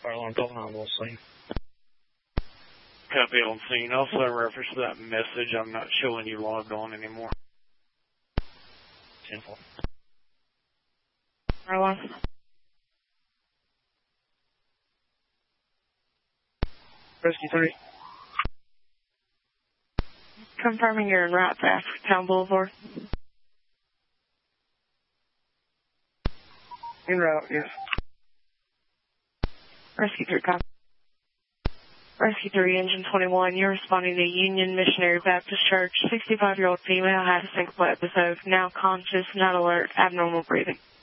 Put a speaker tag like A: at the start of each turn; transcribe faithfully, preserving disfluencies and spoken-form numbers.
A: Fire alarm twelve nine on scene.
B: Copy on scene. Also, in reference to that message, I'm not showing you logged on anymore.
A: ten four.
C: Fire alarm.
A: Rescue three.
C: Confirming you're en route to Africatown Boulevard.
A: En route, yes.
C: Rescue three, copy. Rescue three, Engine twenty-one, you're responding to Union Missionary Baptist Church. sixty-five-year-old female had a syncopal episode, now conscious, not alert, abnormal breathing.